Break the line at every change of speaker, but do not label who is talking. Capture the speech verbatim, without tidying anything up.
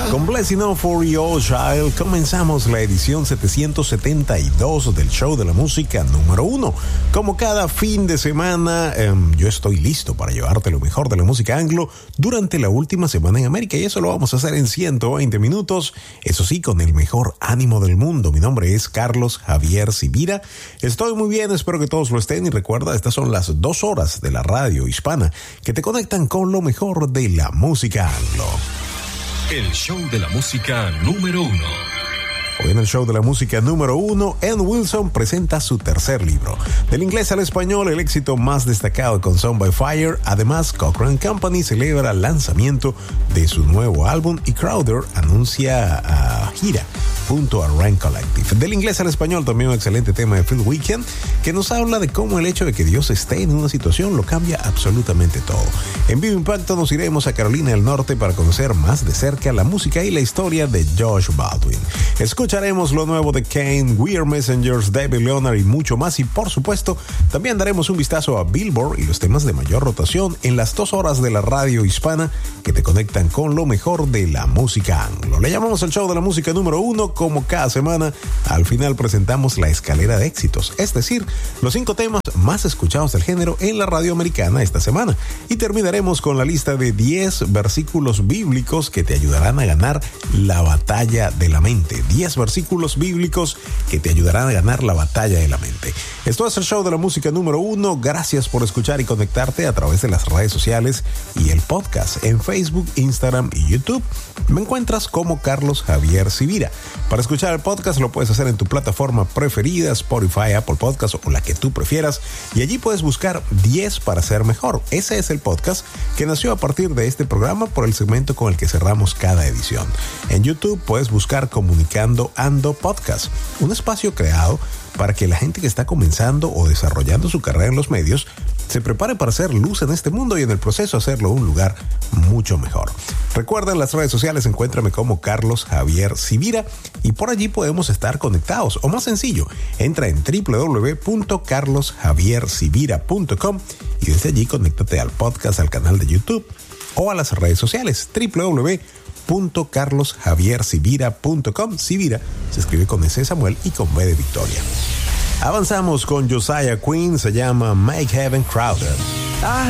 Con Blessing On For Your Child comenzamos la edición setecientos setenta y dos del show de la música número uno. Como cada fin de semana, eh, yo estoy listo para llevarte lo mejor de la música anglo durante la última semana en América, y eso lo vamos a hacer en ciento veinte minutos, eso sí, con el mejor ánimo del mundo. Mi nombre es Carlos Javier Sibira. Estoy muy bien, espero que todos lo estén, y recuerda, estas son las dos horas de la radio hispana que te conectan con lo mejor de la música anglo.
El show de la música número uno.
Hoy en el show de la música número uno, Ann Wilson presenta su tercer libro. Del inglés al español, el éxito más destacado con Song by Fire. Además, Cochrane Company celebra el lanzamiento de su nuevo álbum y Crowder anuncia uh, gira junto a Rank Collective. Del inglés al español, también un excelente tema de Phil Weekend, que nos habla de cómo el hecho de que Dios esté en una situación lo cambia absolutamente todo. En Vivo Impacto nos iremos a Carolina del Norte para conocer más de cerca la música y la historia de Josh Baldwin. Escucharemos lo nuevo de Kane, We Are Messengers, David Leonard y mucho más. Y por supuesto, también daremos un vistazo a Billboard y los temas de mayor rotación en las dos horas de la radio hispana que te conectan con lo mejor de la música anglo. Le llamamos el show de la música número uno. Como cada semana, al final presentamos la escalera de éxitos, es decir, los cinco temas más escuchados del género en la radio americana esta semana. Y terminaremos con la lista de diez versículos bíblicos que te ayudarán a ganar la batalla de la mente. diez versículos bíblicos que te ayudarán a ganar la batalla de la mente. Esto es el show de la música número uno. Gracias por escuchar y conectarte a través de las redes sociales y el podcast en Facebook, Instagram y YouTube. Me encuentras como Carlos Javier Sibira. Para escuchar el podcast lo puedes hacer en tu plataforma preferida, Spotify, Apple Podcast o la que tú prefieras, y allí puedes buscar diez para ser mejor. Ese es el podcast que nació a partir de este programa por el segmento con el que cerramos cada edición. En YouTube puedes buscar Comunicando Ando Podcast, un espacio creado para que la gente que está comenzando o desarrollando su carrera en los medios se prepare para hacer luz en este mundo y en el proceso hacerlo un lugar mucho mejor. Recuerda, en las redes sociales encuéntrame como Carlos Javier Sibira y por allí podemos estar conectados. O más sencillo, entra en doble u doble u doble u punto carlos javier sibira punto com y desde allí conéctate al podcast, al canal de YouTube o a las redes sociales doble u doble u doble u punto carlos javier sibira punto com. Sibira se escribe con S de Samuel y con B de Victoria. Avanzamos con Josiah Quinn, se llama Make Heaven Crowded.